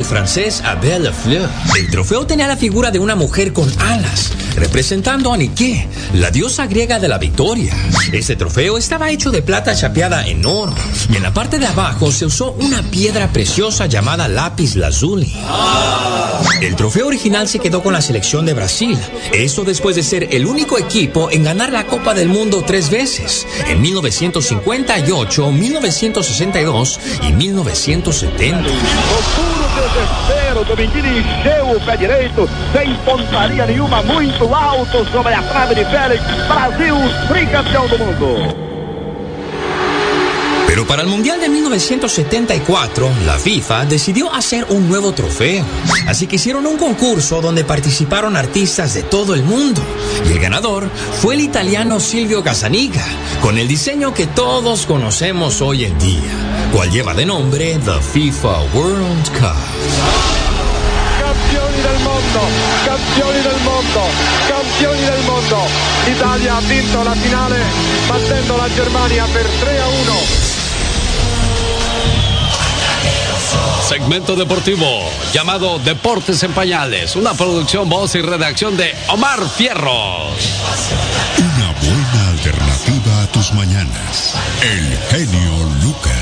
francés Abel Lafleur. El trofeo tenía la figura de una mujer con alas, representando a Nike, la diosa griega de la victoria. Este trofeo estaba hecho de plata chapeada en oro, y en la parte de abajo se usó una piedra preciosa llamada lápiz lazuli. El trofeo original se quedó con la selección de Brasil, esto después de ser el único equipo en ganar la Copa del Mundo 3 veces, en 1958, 1962 y 1970. Desespero, Dominguini encheu o pé direito, sem pontaria nenhuma, muito alto sobre a trave de Félix. Brasil, tricampeão do mundo. Pero para el Mundial de 1974, la FIFA decidió hacer un nuevo trofeo. Así que hicieron un concurso donde participaron artistas de todo el mundo. Y el ganador fue el italiano Silvio Casanica, con el diseño que todos conocemos hoy en día, cual lleva de nombre The FIFA World Cup. Campioni del mondo, campioni del mondo, campioni del mondo. L'Italia ha vinto la finale battendo la Germania per 3-1. Segmento deportivo llamado Deportes en Pañales, una producción, voz y redacción de Omar Fierros. Una buena alternativa a tus mañanas. El genio Lucas.